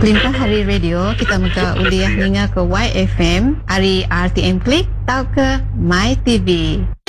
Kelimpah Hari Radio, kita muka uliah ninga ke YFM, hari RTM Klik, tau ke My TV.